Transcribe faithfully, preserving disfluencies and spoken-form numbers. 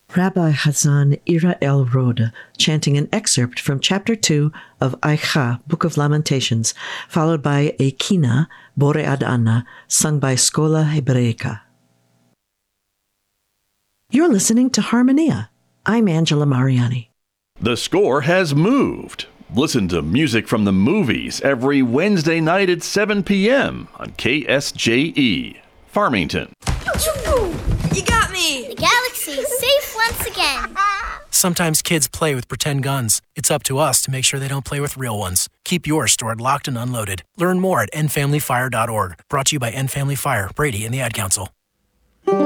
Rabbi Hazan Ira El Rod chanting an excerpt from Chapter two of Aicha, Book of Lamentations, followed by a Kina, Bore Ad Anna, sung by Scola Hebraica. You're listening to Harmonia. I'm Angela Mariani. The score has moved. Listen to music from the movies every Wednesday night at seven p.m. on K S J E, Farmington. You got me! The galaxy's safe once again. Sometimes kids play with pretend guns. It's up to us to make sure they don't play with real ones. Keep yours stored locked and unloaded. Learn more at end family fire dot org. Brought to you by End Family Fire, Brady, and the Ad Council.